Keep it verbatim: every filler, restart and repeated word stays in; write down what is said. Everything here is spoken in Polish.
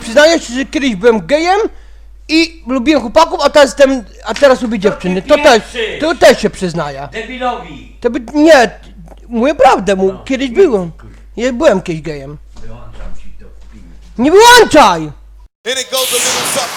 przyznaję się, że kiedyś byłem gejem i lubiłem chłopaków, a teraz jestem, a teraz lubię dziewczyny. To też, to też się przyznaję. Debilowi! To by, nie, mówię prawdę, mu, kiedyś byłem. Ja byłem kiedyś gejem. Wyłączam ci to. Nie wyłączaj! And it goes a little something